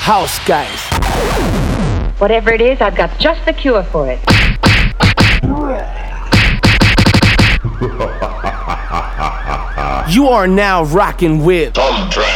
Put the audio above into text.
house guys. Whatever it is, I've got just the cure for it. You are now rocking with Tom Trent.